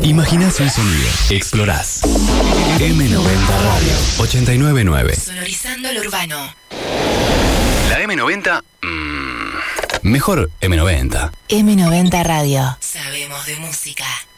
Imaginás un sonido. Explorás. M90 Radio 899. Sonorizando lo urbano. La M90. Mejor M90. M90 Radio. Sabemos de música.